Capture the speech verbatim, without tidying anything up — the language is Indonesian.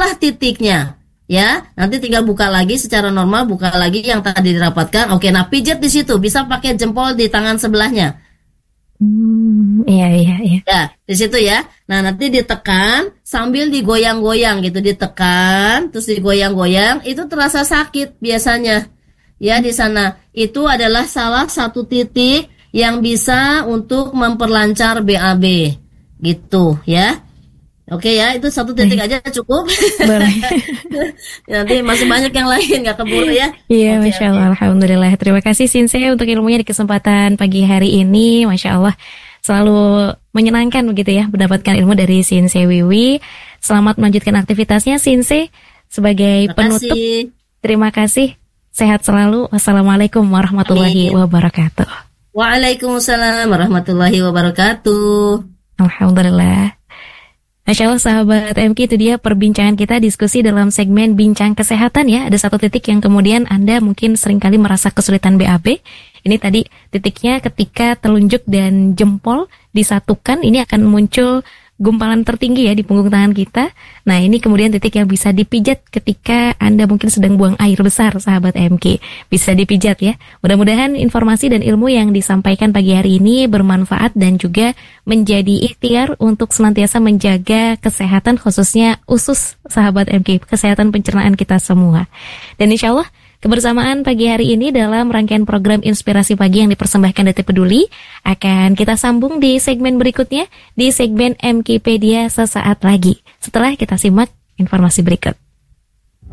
inilah titiknya. Ya, nanti tinggal buka lagi secara normal, buka lagi yang tadi dirapatkan. Oke, nah pijat di situ, bisa pakai jempol di tangan sebelahnya. Hmm, iya iya iya. Ya, di situ ya. Nah, nanti ditekan sambil digoyang-goyang gitu, ditekan terus digoyang-goyang, itu terasa sakit biasanya. Ya, di sana. Itu adalah salah satu titik yang bisa untuk memperlancar B A B. Gitu, ya. Oke ya, itu satu titik aja cukup. Boleh. Nanti masih banyak yang lain, nggak keburu ya. Iya, Oke, Masya oke. Allah, Alhamdulillah. Terima kasih Sinse untuk ilmunya di kesempatan pagi hari ini. Masya Allah, selalu menyenangkan begitu ya mendapatkan ilmu dari Sinse Wiwi. Selamat melanjutkan aktivitasnya Sinse. Sebagai Terima penutup, kasih. terima kasih. Sehat selalu. Wassalamualaikum warahmatullahi Amin. wabarakatuh. Waalaikumsalam warahmatullahi wabarakatuh. Alhamdulillah. Masya Allah sahabat M K, itu dia perbincangan kita, diskusi dalam segmen Bincang Kesehatan ya. Ada satu titik yang kemudian Anda mungkin seringkali merasa kesulitan B A B. Ini tadi titiknya ketika telunjuk dan jempol disatukan, ini akan muncul gumpalan tertinggi ya di punggung tangan kita. Nah, ini kemudian titik yang bisa dipijat ketika Anda mungkin sedang buang air besar, sahabat M K. Bisa dipijat ya. Mudah-mudahan informasi dan ilmu yang disampaikan pagi hari ini bermanfaat dan juga menjadi ikhtiar untuk senantiasa menjaga kesehatan, khususnya usus, sahabat M K, kesehatan pencernaan kita semua. Dan insya Allah kebersamaan pagi hari ini dalam rangkaian program Inspirasi Pagi yang dipersembahkan Detik Peduli akan kita sambung di segmen berikutnya, di segmen M K Pedia sesaat lagi. Setelah kita simak informasi berikut.